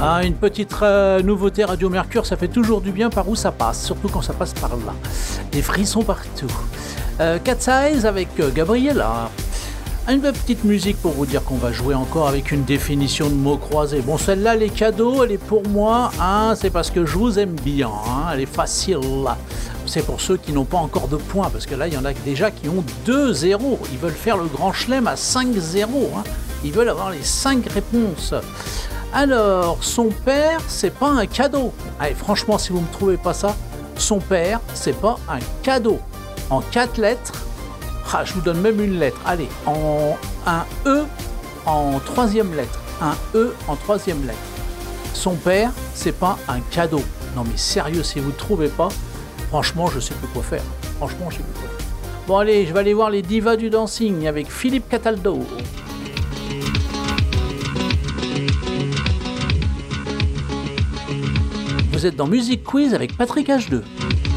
Ah, une petite nouveauté Radio Mercure, ça fait toujours du bien par où ça passe, surtout quand ça passe par là. Des frissons partout. Cat's Eyes avec Gabriella. Une petite musique pour vous dire qu'on va jouer encore avec une définition de mots croisés. Bon, celle-là, les cadeaux, elle est pour moi, hein, c'est parce que je vous aime bien, hein, elle est facile. C'est pour ceux qui n'ont pas encore de points, parce que là, il y en a déjà qui ont 2-0. Ils veulent faire le grand chelem à 5-0. Hein. Ils veulent avoir les 5 réponses. Alors, son père, c'est pas un cadeau. Allez, franchement, si vous ne me trouvez pas ça, son père, c'est pas un cadeau. En 4 lettres, je vous donne même une lettre. Allez, un E en 3e lettre. Un E en 3e lettre. Son père, c'est pas un cadeau. Non mais sérieux, si vous ne trouvez pas, franchement, je sais plus quoi faire. Franchement, je sais plus quoi faire. Bon allez, je vais aller voir les divas du dancing avec Philippe Cataldo. Vous êtes dans Music Quiz avec Patrick H2.